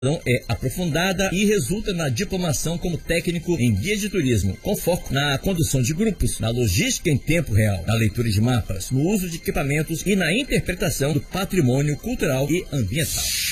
é aprofundada e resulta na diplomação como técnico em guia de turismo, com foco na condução de grupos, na logística em tempo real, na leitura de mapas, no uso de equipamentos e na interpretação do patrimônio cultural e ambiental.